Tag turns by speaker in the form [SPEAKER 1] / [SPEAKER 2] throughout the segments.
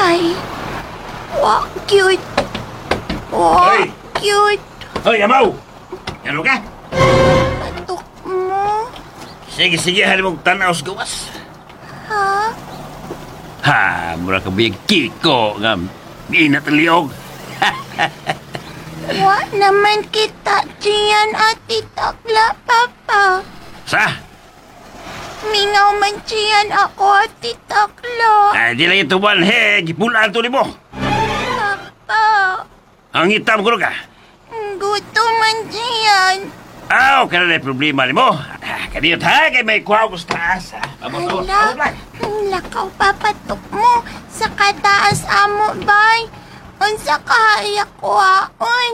[SPEAKER 1] Ay, wow, cute. Wow,
[SPEAKER 2] Hoy!
[SPEAKER 1] cute.
[SPEAKER 2] Hoy, Amaw! Ano ka?
[SPEAKER 1] Patok mo.
[SPEAKER 2] Sige, halimong tanaw sa gawas.
[SPEAKER 1] Ha?
[SPEAKER 2] Ha, mura ka biyag kiko nga inat ang liog.
[SPEAKER 1] Wa naman kita diyan ati takla, Papa.
[SPEAKER 2] Sa?
[SPEAKER 1] Mingaw man diyan ako ati takla.
[SPEAKER 2] Ay, di lang ituban, he, gipulaan to ni mo.
[SPEAKER 1] Papa,
[SPEAKER 2] Ang hitam ko ka.
[SPEAKER 1] gusto man diyan.
[SPEAKER 2] Aw, kaya na problema ni mo. Kaniyot ha, kay may kuha ko sa taas. Vamos,
[SPEAKER 1] Hala, lakaw papatok mo sa kataas amo, bay. Unsa kahaya ko haon?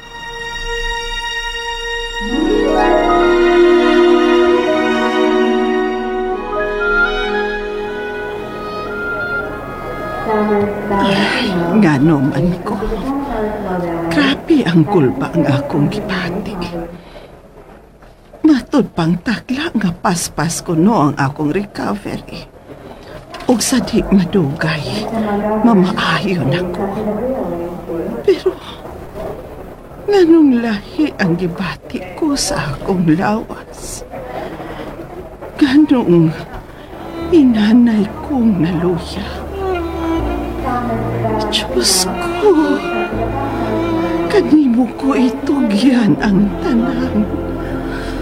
[SPEAKER 3] Nga naman ko. Grabe ang kulba ang akong gipati. Matod pang takla nga paspas ko no ang akong recovery. Og sa di madugay, mamaayon ako. Pero, nganong lahi ang gibati ko sa akong lawas. Ganong inanay kong naluya. Diyos ko, kanimo ko itugyan ang tanan.